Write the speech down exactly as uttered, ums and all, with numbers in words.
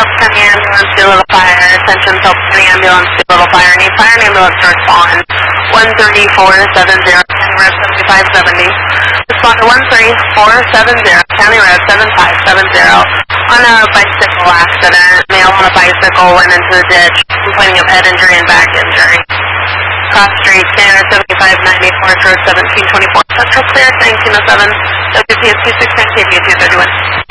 Phelps County Ambulance, Doolittle Fire. Attention, Phelps County Ambulance, Doolittle Fire. Need fire and ambulance to respond. one three four seven zero, County Road seventy-five seventy. Respond to one three four seven zero, County Road seventy-five seventy. On a bicycle accident, male on a bicycle went into the ditch, complaining of head injury and back injury. Cross Street, Standard seventy-five ninety-four, Road seventeen twenty-four. Central Clear, nineteen oh seven, W P S two six nine K V two thirty-one.